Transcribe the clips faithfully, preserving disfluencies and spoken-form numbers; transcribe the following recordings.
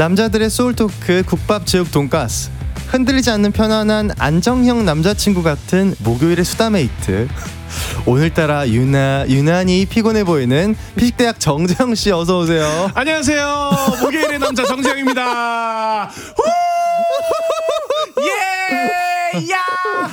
남자들의 소울토크 국밥 제육 돈가스. 흔들리지 않는 편안한 안정형 남자친구 같은 목요일의 수다메이트. 오늘따라 유나, 유난히 피곤해 보이는 피식대학 정재영씨 어서오세요. 안녕하세요. 목요일의 남자 정재영입니다. 예! 야!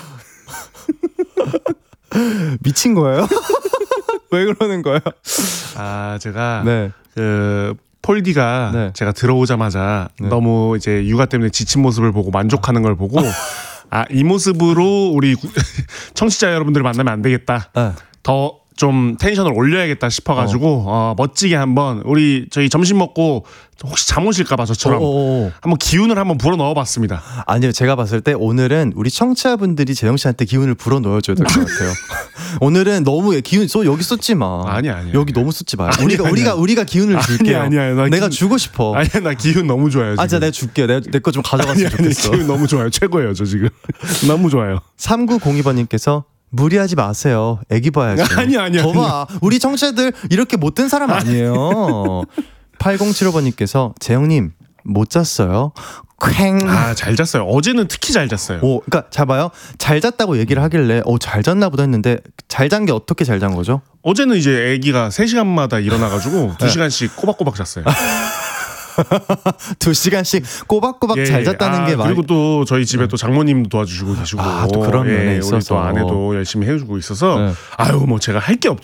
미친 거예요? 왜 그러는 거예요? 아, 제가 네. 그 폴디가 네. 제가 들어오자마자 네. 너무 이제 육아 때문에 지친 모습을 보고 만족하는 걸 보고 아, 이 모습으로 우리 청취자 여러분들을 만나면 안 되겠다. 네. 더 좀 텐션을 올려야겠다 싶어가지고 어. 어, 멋지게 한번 우리 저희 점심 먹고 혹시 잠 오실까봐 저처럼 어어어. 한번 기운을 한번 불어 넣어봤습니다. 아니요, 제가 봤을 때 오늘은 우리 청취자분들이 재영 씨한테 기운을 불어 넣어줘야 될 것 같아요. 오늘은 너무 기운 쏘 여기 쏟지 마. 아니 아니. 여기 너무 쏟지 마요. 아니, 우리가 아니, 우리가 아니. 우리가 기운을 줄게요. 아니 아니 아니. 내가 기... 주고 싶어. 아니 나 기운 너무 좋아요. 지금. 아, 진짜 내가 줄게. 내가 내 거 좀 가져갔으면 아니, 아니, 좋겠어. 기운 너무 좋아요. 최고예요, 저 지금. 너무 좋아요. 삼구공이 번님께서 무리하지 마세요. 애기 봐야죠. 아니 아니. 거봐. 우리 청취자들 이렇게 못된 사람 아니에요. 팔공칠오 번님께서 재영님 못 잤어요? 쾅. 아, 잘 잤어요. 어제는 특히 잘 잤어요. 오, 그러니까 잘 봐요. 잘 잤다고 얘기를 하길래 어, 잘 잤나 보다 했는데 잘 잔 게 어떻게 잘 잔 거죠? 어제는 이제 아기가 세 시간마다 일어나가지고 두 시간씩 꼬박꼬박 잤어요. 두 시간씩 꼬박꼬박 예, 잘 잤다는 아, 게 많이. 그리고 또 저희 집에 또 장모님도 도와주시고 계시고 아, 또 그런 면에 예, 우리 있어서. 또 아내도 열심히 해주고 있어서 네. 아유 뭐 제가 할 게 없죠.